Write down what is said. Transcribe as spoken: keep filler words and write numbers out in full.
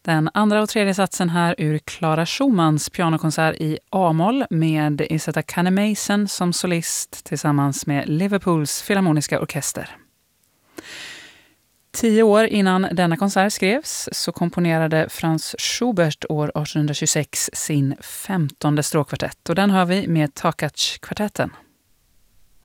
Den andra och tredje satsen här ur Clara Schumanns pianokonsert i A-moll med Isetta Kannemason som solist tillsammans med Liverpools Filharmoniska orkester. Tio år innan denna konsert skrevs så komponerade Franz Schubert år artonhundratjugosex sin femtonde stråkkvartett och den hör vi med Takacs-kvartetten.